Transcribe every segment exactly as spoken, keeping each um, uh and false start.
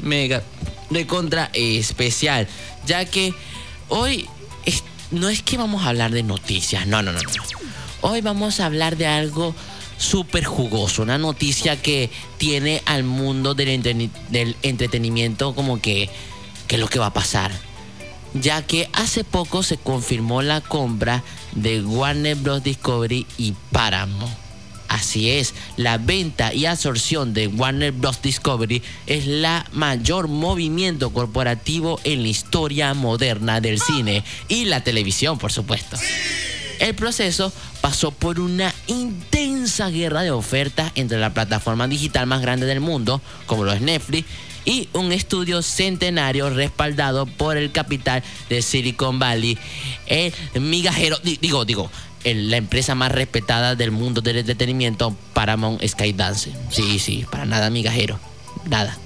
mega de contra especial, ya que hoy es, no es que vamos a hablar de noticias, no, no, no, no. Hoy vamos a hablar de algo súper jugoso, una noticia que tiene al mundo del, entre, del entretenimiento como que, que es lo que va a pasar, ya que hace poco se confirmó la compra de Warner Bros. Discovery y Paramount. Así es, la venta y absorción de Warner Bros. Discovery es la mayor movimiento corporativo en la historia moderna del cine y la televisión, por supuesto. El proceso pasó por una intensa guerra de ofertas entre la plataforma digital más grande del mundo, como lo es Netflix, y un estudio centenario respaldado por el capital de Silicon Valley, el migajero, digo, digo, el, la empresa más respetada del mundo del entretenimiento, Paramount Skydance. Sí, sí, para nada migajero, nada.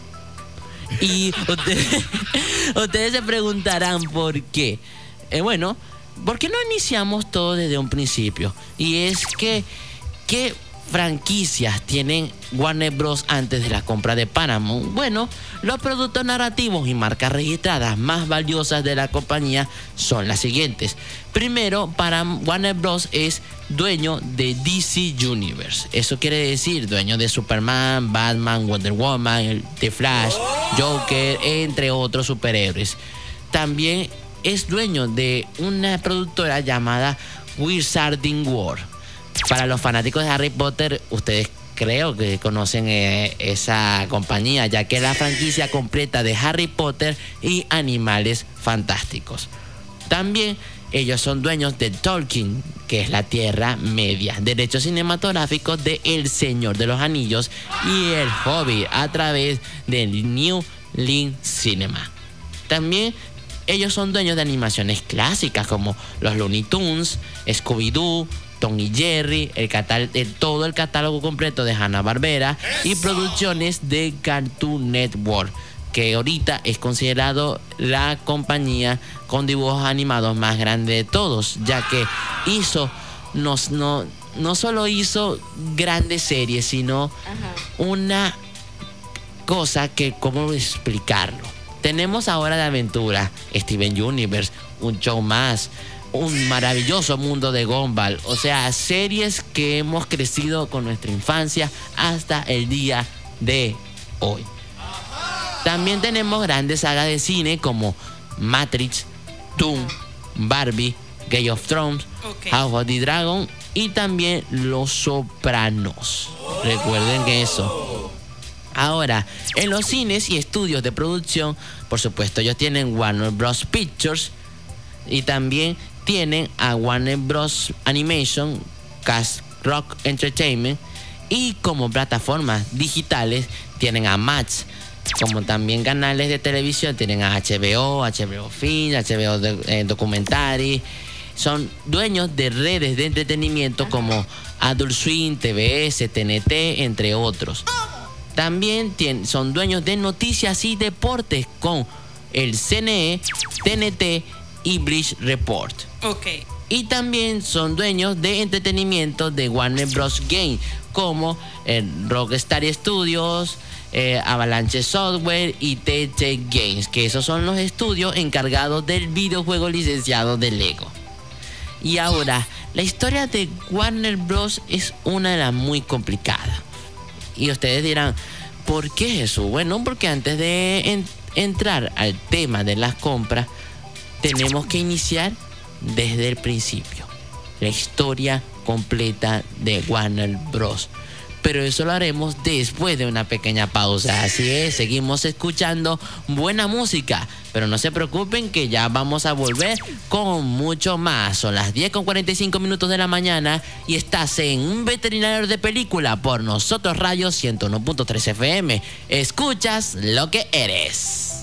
Y ustedes, ustedes se preguntarán por qué. Eh, bueno, ¿por qué no iniciamos todo desde un principio? Y es que, ¿qué franquicias tienen Warner Bros. Antes de la compra de Paramount? Bueno, los productos narrativos y marcas registradas más valiosas de la compañía son las siguientes. Primero, para Warner Bros. Es dueño de D C Universe. Eso quiere decir dueño de Superman, Batman, Wonder Woman, The Flash, Joker, entre otros superhéroes. También es dueño de una productora llamada Wizarding World. Para los fanáticos de Harry Potter, ustedes creo que conocen eh, esa compañía, ya que es la franquicia completa de Harry Potter y Animales Fantásticos. También ellos son dueños de Tolkien, que es la Tierra Media, derechos cinematográficos de El Señor de los Anillos y El Hobbit a través del New Line Cinema. También ellos son dueños de animaciones clásicas como los Looney Tunes, Scooby-Doo, Tom y Jerry, el catal- el, todo el catálogo completo de Hanna-Barbera y producciones de Cartoon Network, que ahorita es considerado la compañía con dibujos animados más grande de todos, ya que hizo, no, no, no solo hizo grandes series, sino Ajá. una cosa que, ¿cómo explicarlo? Tenemos ahora de aventura Steven Universe, un show más, un maravilloso mundo de Gumball, o sea, series que hemos crecido con nuestra infancia hasta el día de hoy. También tenemos grandes sagas de cine como Matrix, Doom, Barbie, Game of Thrones, okay. House of the Dragon y también Los Sopranos. Recuerden que eso. Ahora, en los cines y estudios de producción, por supuesto, ellos tienen Warner Bros. Pictures y también tienen a Warner Bros. Animation, Cast Rock Entertainment, y como plataformas digitales tienen a Max, como también canales de televisión tienen a H B O, H B O Film, H B O de, eh, Documentary. Son dueños de redes de entretenimiento como Adult Swim, T V S, T N T, entre otros. También tienen, son dueños de noticias y deportes con el C N E, T N T y Bleacher Report. Okay. Y también son dueños de entretenimiento de Warner Bros. Games, como eh, Rockstar Studios, eh, Avalanche Software y T T Games, que esos son los estudios encargados del videojuego licenciado de Lego. Y ahora, la historia de Warner Bros. Es una de las muy complicadas. Y ustedes dirán, ¿por qué eso? Bueno, porque antes de en- entrar al tema de las compras, tenemos que iniciar desde el principio, la historia completa de Warner Bros. Pero eso lo haremos después de una pequeña pausa. Así es, seguimos escuchando buena música, pero no se preocupen que ya vamos a volver con mucho más. Son las diez con cuarenta y cinco minutos de la mañana y estás en Un Veterinario de Película por Nosotros Radio ciento uno punto tres F M. Escuchas lo que eres.